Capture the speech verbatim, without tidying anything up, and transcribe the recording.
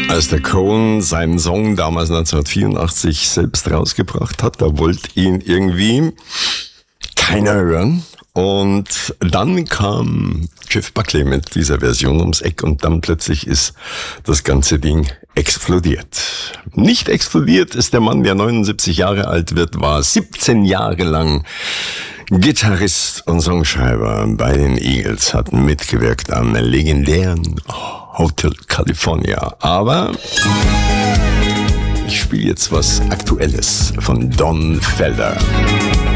Als der Cohen seinen Song damals neunzehnhundertvierundachtzig selbst rausgebracht hat, da wollte ihn irgendwie keiner hören. Und dann kam Jeff Buckley mit dieser Version ums Eck und dann plötzlich ist das ganze Ding explodiert. Nicht explodiert ist der Mann, der neunundsiebzig Jahre alt wird, war siebzehn Jahre lang Gitarrist und Songschreiber bei den Eagles, hat mitgewirkt am legendären Hotel California. Aber ich spiele jetzt was Aktuelles von Don Felder.